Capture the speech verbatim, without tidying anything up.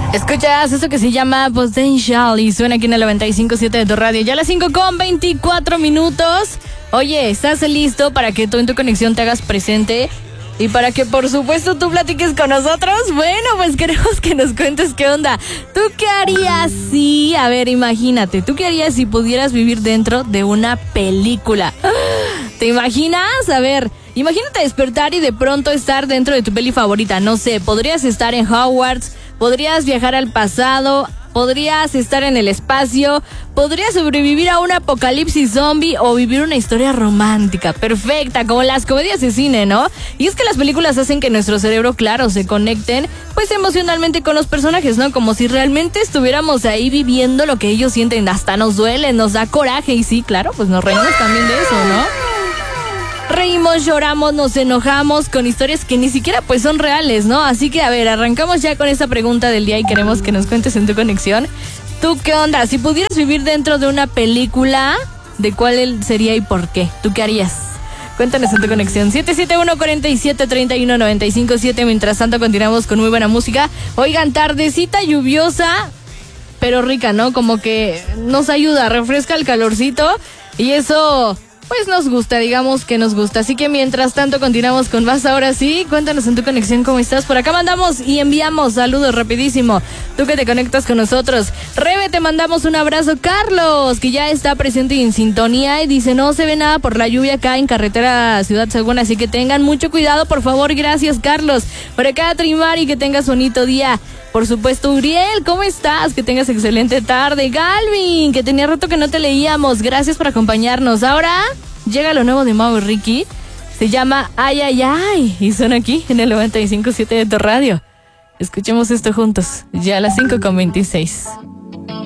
Escuchas eso que se llama Potential y suena aquí en el noventa y cinco punto siete de tu radio. Ya a las cinco con veinticuatro minutos. Oye, ¿estás listo para que tú en tu conexión te hagas presente? Y para que por supuesto tú platiques con nosotros. Bueno, pues queremos que nos cuentes qué onda. ¿Tú qué harías si, a ver, imagínate, ¿tú qué harías si pudieras vivir dentro de una película? ¿Te imaginas? A ver, imagínate despertar y de pronto estar dentro de tu peli favorita. No sé, podrías estar en Hogwarts, podrías viajar al pasado, podrías estar en el espacio, podrías sobrevivir a un apocalipsis zombie o vivir una historia romántica, perfecta, como las comedias de cine, ¿no? Y es que las películas hacen que nuestro cerebro, claro, se conecten, pues emocionalmente con los personajes, ¿no? Como si realmente estuviéramos ahí viviendo lo que ellos sienten, hasta nos duele, nos da coraje y sí, claro, pues nos reímos también de eso, ¿no? Reímos, lloramos, nos enojamos con historias que ni siquiera pues son reales, ¿no? Así que a ver, arrancamos ya con esta pregunta del día y queremos que nos cuentes en tu conexión. ¿Tú qué onda? Si pudieras vivir dentro de una película, ¿de cuál sería y por qué? ¿Tú qué harías? Cuéntanos en tu conexión. siete siete uno, cuatro siete, tres uno, nueve cinco siete. Mientras tanto continuamos con muy buena música. Oigan, tardecita lluviosa, pero rica, ¿no? Como que nos ayuda, refresca el calorcito y eso... pues nos gusta, digamos que nos gusta. Así que mientras tanto continuamos con más. Ahora sí, cuéntanos en tu conexión cómo estás. Por acá mandamos y enviamos saludos rapidísimo. Tú que te conectas con nosotros. Rebe, te mandamos un abrazo. Carlos, que ya está presente y en sintonía y dice, no se ve nada por la lluvia acá en carretera Ciudad Según, así que tengan mucho cuidado, por favor. Gracias, Carlos. Por acá, Trimari, que tengas bonito día. Por supuesto, Uriel, ¿cómo estás? Que tengas excelente tarde. Galvin, que tenía rato que no te leíamos. Gracias por acompañarnos. Ahora llega lo nuevo de Mau y Ricky. Se llama Ay, Ay, Ay. Y son aquí en el noventa y cinco punto siete de tu radio. Escuchemos esto juntos. Ya a las cinco con veintiséis.